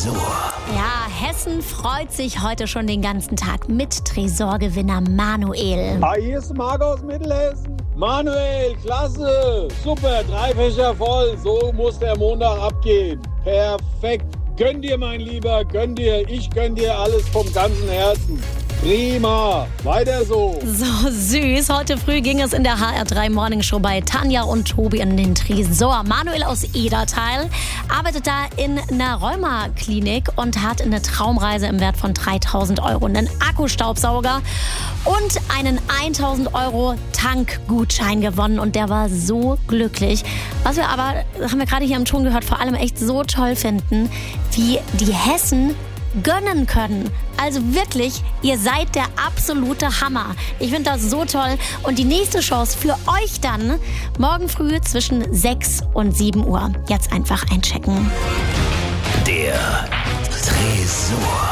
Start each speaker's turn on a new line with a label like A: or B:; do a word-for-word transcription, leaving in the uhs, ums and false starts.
A: Tresor.
B: Ja, Hessen freut sich heute schon den ganzen Tag mit Tresorgewinner Manuel.
C: Ah, hier ist Marc aus Mittelhessen. Manuel, klasse, super, drei Fächer voll, so muss der Montag abgehen. Perfekt, gönn dir, mein Lieber, gönn dir, ich gönn dir alles vom ganzen Herzen. Prima, weiter so.
B: So süß. Heute früh ging es in der H R drei Morning Show bei Tanja und Tobi in den Tresor. Manuel aus Edertal arbeitet da in einer Rheumaklinik und hat eine Traumreise im Wert von dreitausend Euro, einen Akkustaubsauger und einen tausend Euro Tankgutschein gewonnen. Und der war so glücklich. Was wir aber, haben wir gerade hier im Ton gehört, vor allem echt so toll finden, wie die Hessen gönnen können. Also wirklich, ihr seid der absolute Hammer. Ich finde das so toll. Und die nächste Chance für euch dann morgen früh zwischen sechs und sieben Uhr. Jetzt einfach einchecken.
A: Der Tresor.